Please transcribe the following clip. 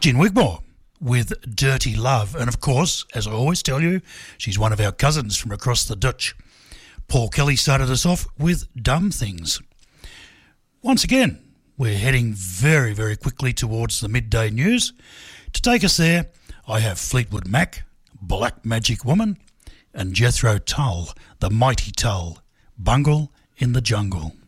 Gin Wigmore with Dirty Love. And of course, as I always tell you, she's one of our cousins from across the ditch. Paul Kelly started us off with Dumb Things. Once again, we're heading very, very quickly towards the midday news. To take us there, I have Fleetwood Mac, Black Magic Woman, and Jethro Tull, the Mighty Tull, Bungle in the Jungle.